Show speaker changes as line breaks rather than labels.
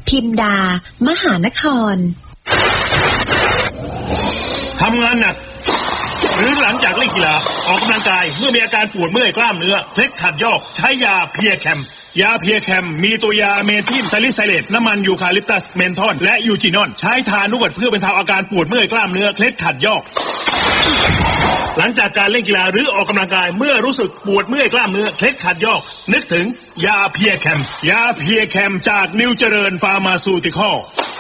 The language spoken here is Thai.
พิมดามหานคร
ทำงานหนักหรือหลังจากเล่นกีฬาออกกำลังกายเมื่อมีอาการปวดเมื่อยกล้ามเนื้อเคล็ดขัดยอกใช้ยาเพียแคมยาเพียแคมมีตัวยาเมทิลซาลิไซเลตน้ำมันยูคาลิปตัสเมนทอลและยูจินอนใช้ทานุบดเพื่อบรรเทาอาการปวดเมื่อยกล้ามเนื้อเคล็ดขัดยอกหลังจากการเล่นกีฬาหรือออกกำลังกายเมื่อรู้สึกปวดเมื่อยกล้ามเนื้อเคล็ดขัดยอกนึกถึงยาเพียแคมยาเพียแคมจากนิวเจริญฟาร์มาซูติคอล